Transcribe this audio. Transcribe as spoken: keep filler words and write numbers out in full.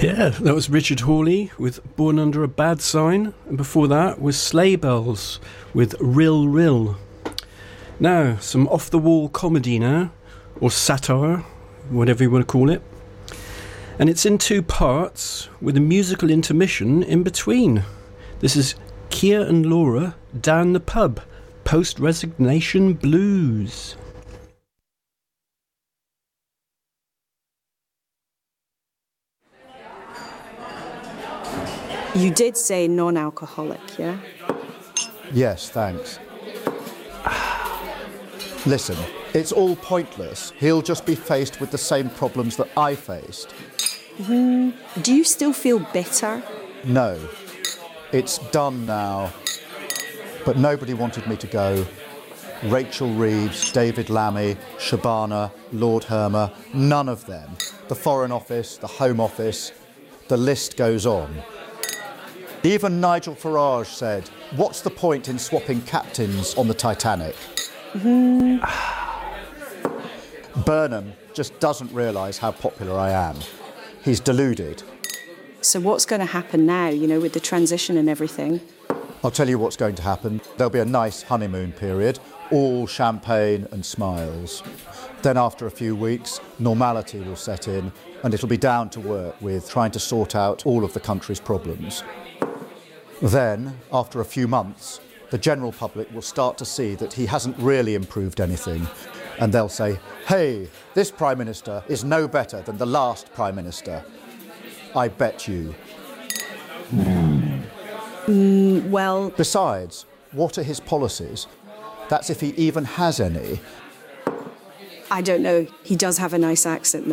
Yeah, that was Richard Hawley with Born Under a Bad Sign, and before that was Sleigh Bells with Rill Rill. Now, some off-the-wall comedy now, or satire, whatever you want to call it. And it's in two parts, with a musical intermission in between. This is Keir and Laura Down the Pub, Post-Resignation Blues. You did say non-alcoholic, yeah? Yes, thanks. Listen, it's all pointless. He'll just be faced with the same problems that I faced. Mm, do you still feel bitter? No. It's done now. But nobody wanted me to go. Rachel Reeves, David Lammy, Shabana, Lord Hermer, none of them. The Foreign Office, the Home Office, the list goes on. Even Nigel Farage said, what's the point in swapping captains on the Titanic? Mm-hmm. Burnham just doesn't realise how popular I am. He's deluded. So what's going to happen now, you know, with the transition and everything? I'll tell you what's going to happen. There'll be a nice honeymoon period, all champagne and smiles. Then after a few weeks, normality will set in, and it'll be down to work with trying to sort out all of the country's problems. Then, after a few months, the general public will start to see that he hasn't really improved anything. And they'll say, hey, this Prime Minister is no better than the last Prime Minister. I bet you. Mm, well... Besides, what are his policies? That's if he even has any. I don't know. He does have a nice accent,